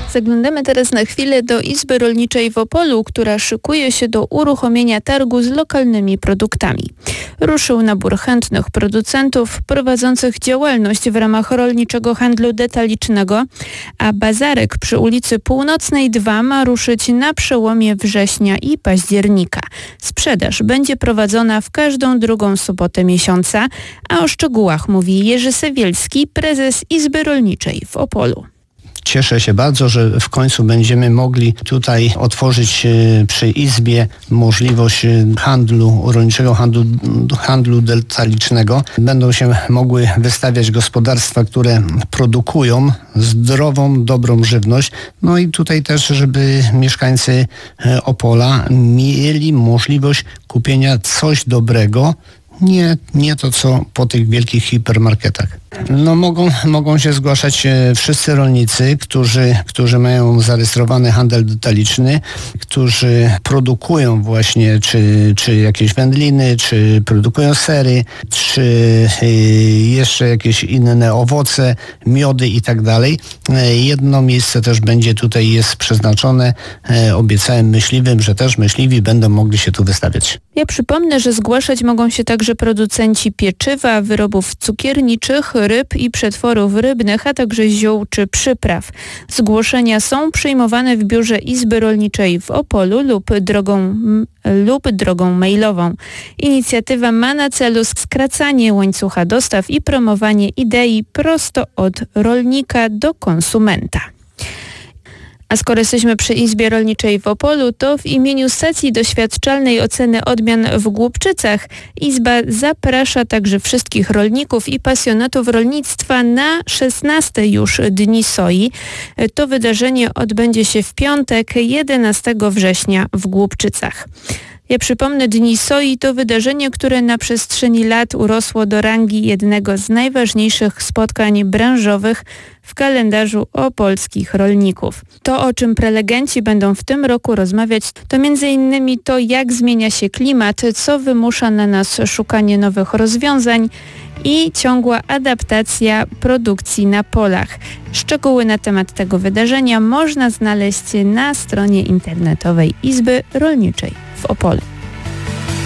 Zaglądamy teraz na chwilę do Izby Rolniczej w Opolu, która szykuje się do uruchomienia targu z lokalnymi produktami. Ruszył nabór chętnych producentów prowadzących działalność w ramach rolniczego handlu detalicznego, a bazarek przy ulicy Północnej 2 ma ruszyć na przełomie września i października. Sprzedaż będzie prowadzona w każdą drugą sobotę miesiąca, a o szczegółach mówi Jerzy Sewielski, prezes Izby Rolniczej w Opolu. Cieszę się bardzo, że w końcu będziemy mogli tutaj otworzyć przy Izbie możliwość rolniczego handlu detalicznego. Będą się mogły wystawiać gospodarstwa, które produkują zdrową, dobrą żywność. No i tutaj też, żeby mieszkańcy Opola mieli możliwość kupienia coś dobrego, nie to, co po tych wielkich hipermarketach. No mogą się zgłaszać wszyscy rolnicy, którzy mają zarejestrowany handel detaliczny, którzy produkują właśnie czy jakieś wędliny, czy produkują sery, czy jeszcze jakieś inne owoce, miody i tak dalej. Jedno miejsce też jest przeznaczone. Obiecałem myśliwym, że też myśliwi będą mogli się tu wystawiać. Ja przypomnę, że zgłaszać mogą się także producenci pieczywa, wyrobów cukierniczych, ryb i przetworów rybnych, a także ziół czy przypraw. Zgłoszenia są przyjmowane w biurze Izby Rolniczej w Opolu lub drogą mailową. Inicjatywa ma na celu skracanie łańcucha dostaw i promowanie idei prosto od rolnika do konsumenta. A skoro jesteśmy przy Izbie Rolniczej w Opolu, to w imieniu Stacji Doświadczalnej Oceny Odmian w Głubczycach Izba zaprasza także wszystkich rolników i pasjonatów rolnictwa na 16 już Dni Soi. To wydarzenie odbędzie się w piątek 11 września w Głubczycach. Ja przypomnę, Dni Soi to wydarzenie, które na przestrzeni lat urosło do rangi jednego z najważniejszych spotkań branżowych w kalendarzu opolskich rolników. To, o czym prelegenci będą w tym roku rozmawiać, to m.in. to, jak zmienia się klimat, co wymusza na nas szukanie nowych rozwiązań i ciągła adaptacja produkcji na polach. Szczegóły na temat tego wydarzenia można znaleźć na stronie internetowej Izby Rolniczej w Opolu.